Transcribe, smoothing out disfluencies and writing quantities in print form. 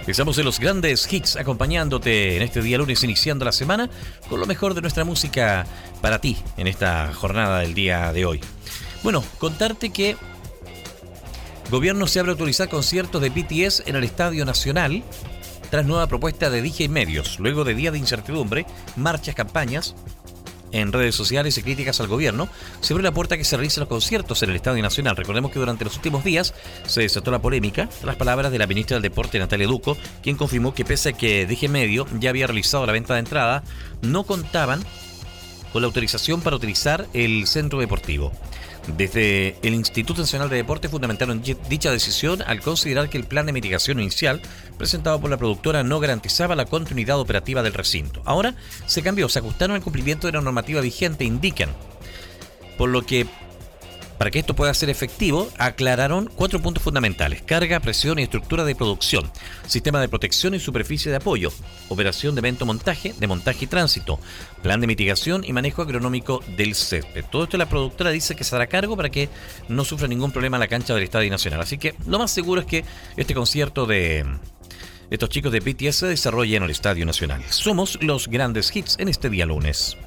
Estamos en los grandes hits acompañándote en este día lunes, iniciando la semana con lo mejor de nuestra música para ti en esta jornada del día de hoy. Bueno, contarte que gobierno se abre a autorizar conciertos de BTS en el Estadio Nacional tras nueva propuesta de DJ Medios, luego de días de incertidumbre, marchas, campañas en redes sociales y críticas al gobierno. Se abrió la puerta a que se realicen los conciertos en el Estadio Nacional. Recordemos que durante los últimos días se desató la polémica tras las palabras de la ministra del Deporte, Natalia Ducco, quien confirmó que pese a que DJ Medio ya había realizado la venta de entrada, no contaban con la autorización para utilizar el centro deportivo. Desde el Instituto Nacional de Deporte fundamentaron dicha decisión al considerar que el plan de mitigación inicial presentado por la productora no garantizaba la continuidad operativa del recinto. Ahora se cambió, se ajustaron al cumplimiento de la normativa vigente, indican. Por lo que, para que esto pueda ser efectivo, aclararon 4 puntos fundamentales: carga, presión y estructura de producción, sistema de protección y superficie de apoyo, operación de evento-montaje, de montaje y tránsito, plan de mitigación y manejo agronómico del césped. Todo esto la productora dice que se hará cargo para que no sufra ningún problema en la cancha del Estadio Nacional. Así que lo más seguro es que este concierto de estos chicos de BTS se desarrolle en el Estadio Nacional. Somos los grandes hits en este día lunes.